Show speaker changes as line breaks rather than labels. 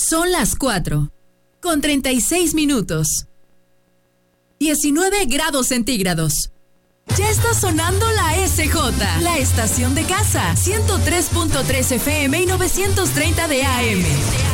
Son las 4:36. 19 grados centígrados. Ya está sonando la SJ, la estación de casa. 103.3 FM y 930 de AM.